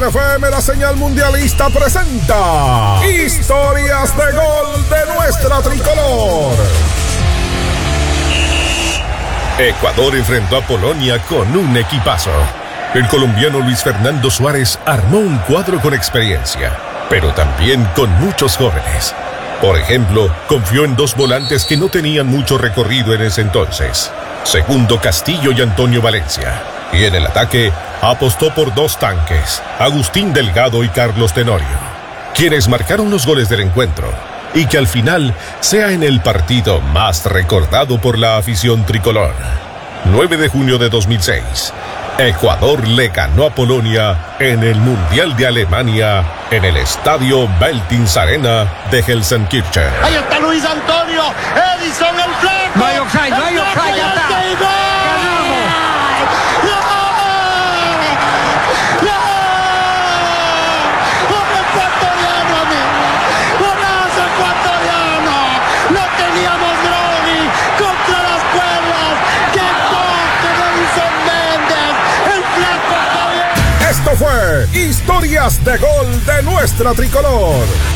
FM, la señal mundialista, presenta Historias de Gol de nuestra tricolor. Ecuador enfrentó a Polonia con un equipazo. El colombiano Luis Fernando Suárez armó un cuadro con experiencia, pero también con muchos jóvenes. Por ejemplo, confió en dos volantes que no tenían mucho recorrido en ese entonces: Segundo Castillo y Antonio Valencia. Y en el ataque apostó por dos tanques, Agustín Delgado y Carlos Tenorio, quienes marcaron los goles del encuentro, y que al final sea en el partido más recordado por la afición tricolor. 9 de junio de 2006, Ecuador le ganó a Polonia en el Mundial de Alemania en el estadio Veltins Arena de Gelsenkirchen. Ahí está Luis Antonio, Edison el flanco. No hay offside, no hay offside, ya está. Esto fue Historias de Gol de nuestra tricolor.